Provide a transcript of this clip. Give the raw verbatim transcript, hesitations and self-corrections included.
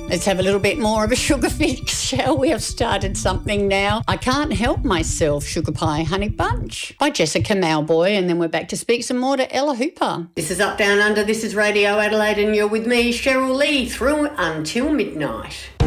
Let's have a little bit more of a sugar fix, shall we? I've started something now. I Can't Help Myself, Sugar Pie Honey Bunch by Jessica Mauboy, and then we're back to speak some more to Ella Hooper. This is Up Down Under, this is Radio Adelaide, and you're with me, Cheryl Lee, through until midnight.